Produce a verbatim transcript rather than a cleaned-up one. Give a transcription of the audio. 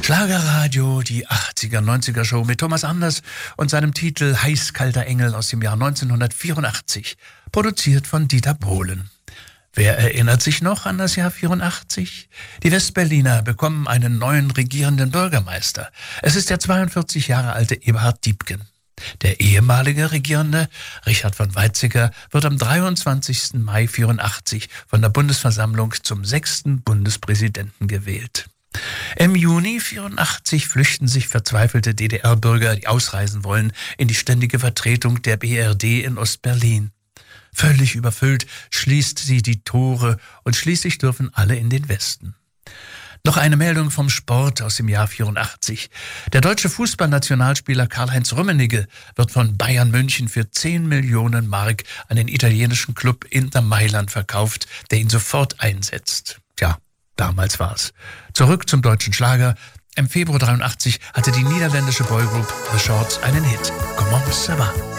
Schlagerradio, die achtziger, neunziger Show mit Thomas Anders und seinem Titel Heiß-kalter Engel aus dem Jahr neunzehnhundertvierundachtzig, produziert von Dieter Bohlen. Wer erinnert sich noch an das Jahr vierundachtzig? Die Westberliner bekommen einen neuen regierenden Bürgermeister. Es ist der zweiundvierzig Jahre alte Eberhard Diepgen. Der ehemalige Regierende, Richard von Weizsäcker, wird am dreiundzwanzigsten Mai vierundachtzig von der Bundesversammlung zum sechsten Bundespräsidenten gewählt. Im Juni vierundachtzig flüchten sich verzweifelte D D R-Bürger, die ausreisen wollen, in die ständige Vertretung der B R D in Ostberlin. Völlig überfüllt schließt sie die Tore und schließlich dürfen alle in den Westen. Noch eine Meldung vom Sport aus dem Jahr vierundachtzig. Der deutsche Fußballnationalspieler Karl-Heinz Rummenigge wird von Bayern München für zehn Millionen Mark an den italienischen Club Inter Mailand verkauft, der ihn sofort einsetzt. Tja, damals war's. Zurück zum deutschen Schlager. Im Februar dreiundachtzig hatte die niederländische Boygroup The Shorts einen Hit. Comment ça va?